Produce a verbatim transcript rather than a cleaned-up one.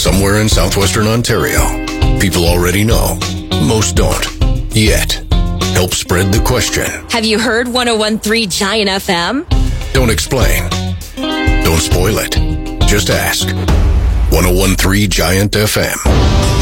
somewhere in southwestern Ontario. People already know. Most don't. Yet. Help spread the question. Have you heard one oh one point three Giant F M? Don't explain. Don't spoil it. Just ask. one oh one point three Giant F M.